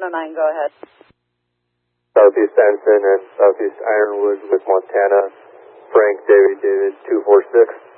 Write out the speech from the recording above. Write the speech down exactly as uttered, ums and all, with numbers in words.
oh nine, go ahead. Southeast Ensign and Southeast Ironwood with Montana. Frank David David two four six.